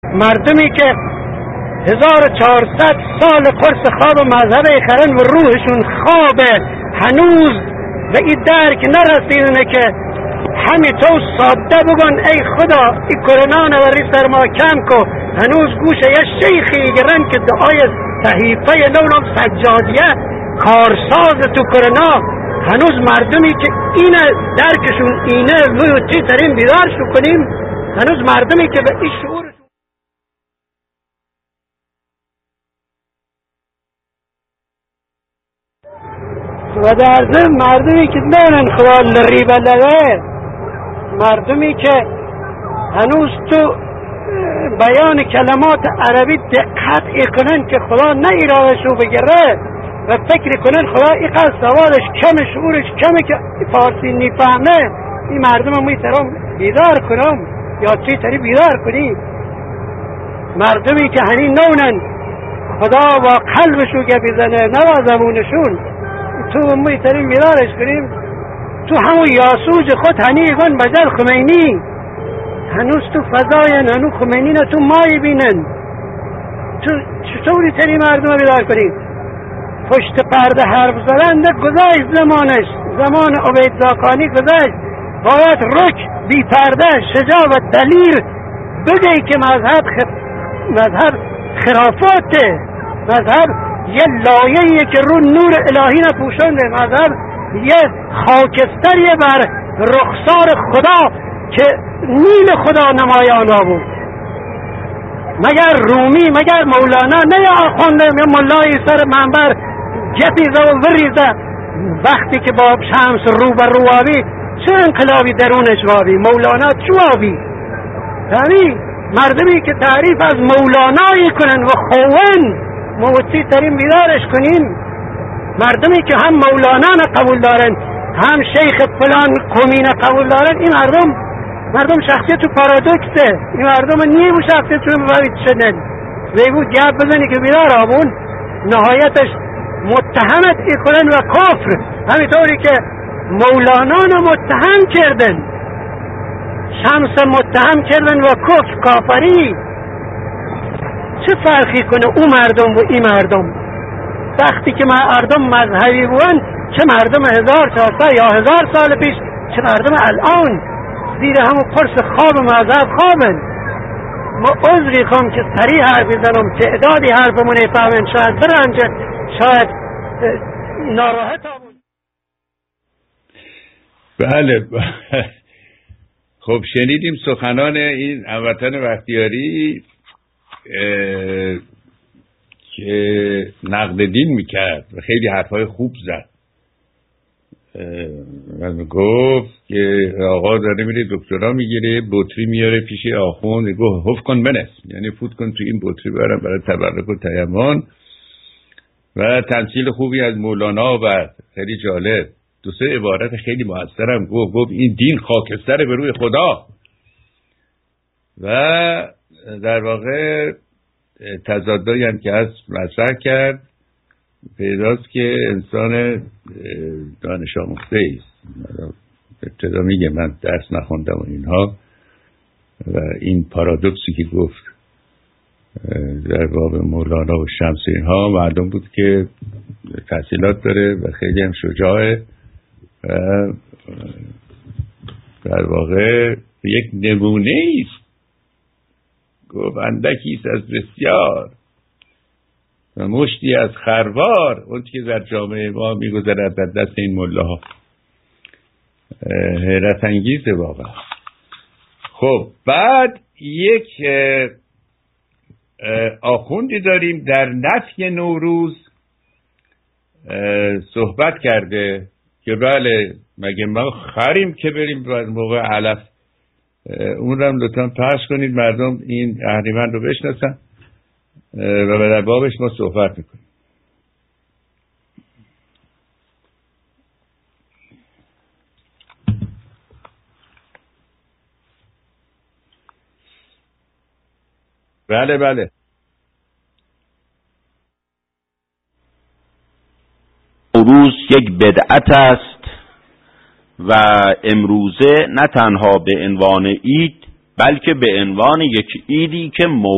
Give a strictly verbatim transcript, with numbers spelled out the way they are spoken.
مردمی که هزار و چهارصد سال قرص خواب مذهب خرن و روحشون خوابه، هنوز به این درک نرسیدونه که همینطور ساده بگن ای خدا ای کرونا نوری سر ما کم کو. هنوز گوشه یه شیخی گرن که دعای صحیفه لونم سجادیه کارساز تو کرونا. هنوز مردمی که اینه درکشون اینه و چی ترین بیدار شو کنیم، هنوز مردمی که به این شعور و در ضمن مردمی که دارن خدا لریبه لگه، مردمی که هنوز تو بیان کلمات عربی دقت کنن که خدا نه ایرادشو بگره و فکر کنن خدا اینقدر سوالش کم شعورش کمه که فارسی نیفهمه، این مردم میترم بیدار کنم یا چی تری بیدار کنی. مردمی که هنی نونن خدا با قلبشو که بزنه نه با زبونشون، تو میتریم بیدارش کنیم. تو همون یاسوج خود هنی گون بجل خمینی هنوز تو فضای هنو خمینی نه تو مایی بینن. تو چطوری تری مردم بیدار کنیم؟ پشت پرده حرف زدن نه گذاشت زمانش، زمان عبید زاکانی گذاشت. باید رک بی پرده شجاع و دلیر بگه که مذهب خ... مذهب خرافاته، مذهب یه لایه‌ایه که رو نور الهی نپوشنده، مذهب یه خاکستریه بر رخسار خدا که نیل خدا نمایان بود. مگر رومی مگر مولانا نه یا آخونده یا ملای سر منبر گپیزه و وریزه وقتی که با شمس رو بر رو آبی چه انقلابی درونش وابی؟ مولانا چو آبی؟ همین مردمی که تعریف از مولانایی کنن و خوون موتی ترین بیدارش کنیم. مردمی که هم مولانا قبول دارن هم شیخ فلان قومین قبول دارن، این مردم مردم شخصیت تو پارادوکسه. این مردم نیه بو شخصیت تو باید شدن وی بود گپ بزنی که بیدار آبون نهایتش متهمت ای کنن و کافر. همینطوری که مولانا رو متهم کردن، شمس متهم کردن و کفر کافری، چه فرقی کنه او مردم و این مردم؟ وقتی که مردم مذهبی بودن، چه مردم هزار چهارصد یا هزار سال پیش، چه مردم الان زیر همون قرص خواب مذهب خوابن. ما عذری خوام که سریع حرف بزنم، تعدادی حرفمون نفهمن، شاید برنجه، شاید ناراحت بود. بله خب شنیدیم سخنان این هموطن بختیاری که نقد دین میکرد و خیلی حرفای خوب زد و میگفت که آقا داره میره دکترا میگیره، بطری میاره پیش آخوند، میگفت حف کن بنس، یعنی فوت کن تو این بطری برم برای تبرک و تیمم. و تمثیل خوبی از مولانا و خیلی جالب دو سه عبارت خیلی موثرم گفت گفت این دین خاکستر به روی خدا. و در واقع تضادایی هم که از مطرح کرد پیداست که انسان دانش آموخته است. ابتدا میگه من درس نخوندم و اینها، و این پارادوکسی که گفت در باب مولانا و شمس اینها معلوم بود که تحصیلات داره و خیلی هم شجاعه و در واقع یک نمونه است. گفت اندکی است از بسیار و مشتی از خروار اون که در جامعه ما میگذرد در دست این ملاها. حیرت انگیزه واقعا. خب بعد یک آخوندی داریم در نفی نوروز صحبت کرده که بله مگه ما خریم که بریم بعد موقع علف. اون رو هم لطفا پخش کنید مردم این اهریمن رو بشناسن و در بابش ما صحبت میکنیم. بله بله نوروز یک بدعت است و امروزه نه تنها به عنوان عید بلکه به عنوان یک عیدی که